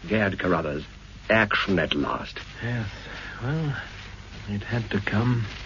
Gerd Carruthers, action at last. Yes, well, it had to come.